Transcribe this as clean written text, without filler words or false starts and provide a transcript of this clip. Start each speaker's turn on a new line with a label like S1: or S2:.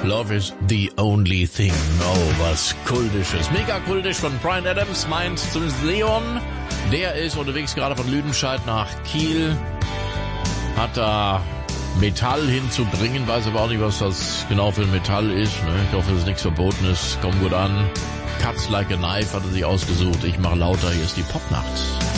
S1: Love is the only thing. Oh, was Kultisches. Mega kultisch von Bryan Adams, meint zumindest Leon. Der ist unterwegs gerade von Lüdenscheid nach Kiel. Hat da Metall hinzubringen, weiß aber auch nicht, was das genau für ein Metall ist. Ich hoffe, es ist nichts Verbotenes. Kommt gut an. Cuts like a knife hat er sich ausgesucht. Ich mache lauter. Hier ist die Popnacht.